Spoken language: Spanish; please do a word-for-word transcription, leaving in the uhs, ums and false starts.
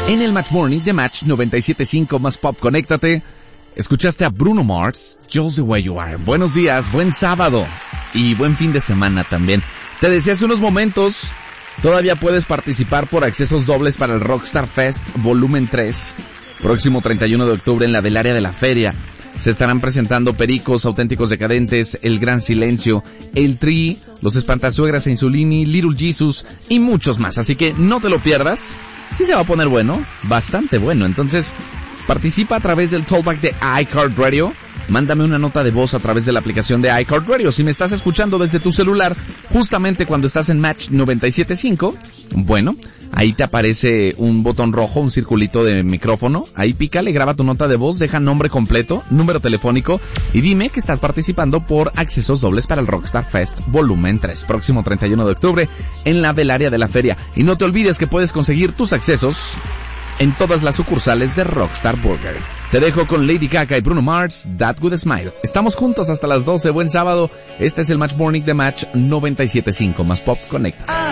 En el Match Morning de Match noventa y siete punto cinco más Pop, conéctate. Escuchaste a Bruno Mars, Just the Way You Are. Buenos días, buen sábado y buen fin de semana también. Te decía hace unos momentos, todavía puedes participar por accesos dobles para el Rockstar Fest Volumen tres. Próximo treinta y uno de octubre en la Velaria de la Feria. Se estarán presentando Pericos, Auténticos Decadentes, El Gran Silencio, El Tri, Los Espantasuegras, Insulini, Little Jesus y muchos más. Así que no te lo pierdas. Sí se va a poner bueno, bastante bueno. Entonces, participa a través del Tollback de iHeartRadio. Mándame una nota de voz a través de la aplicación de iHeartRadio. Si me estás escuchando desde tu celular, justamente cuando estás en Match noventa y siete punto cinco, bueno, ahí te aparece un botón rojo, un circulito de micrófono. Ahí pícale, graba tu nota de voz, deja nombre completo, número telefónico y dime que estás participando por accesos dobles para el Rockstar Fest Volumen tres, próximo treinta y uno de octubre en la Velaria de la Feria. Y no te olvides que puedes conseguir tus accesos en todas las sucursales de Rockstar Burger. Te dejo con Lady Gaga y Bruno Mars, That Good Smile. Estamos juntos hasta las doce. Buen sábado. Este es el Match Morning de Match noventa y siete punto cinco más Pop Connect.